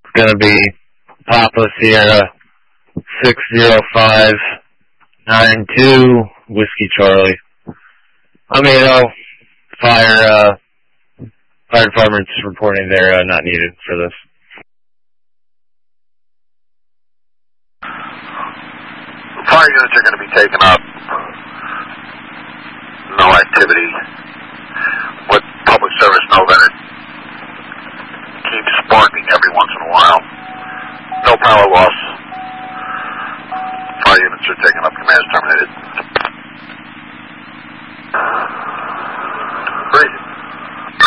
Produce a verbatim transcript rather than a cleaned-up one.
going to be Papa Sierra six zero five nine two Whiskey Charlie. I mean, oh, fire, uh, fire department's reporting they're uh, not needed for this. Fire units are going to be taken up. No activity. Let public service know that it keeps sparking every once in a while. No power loss.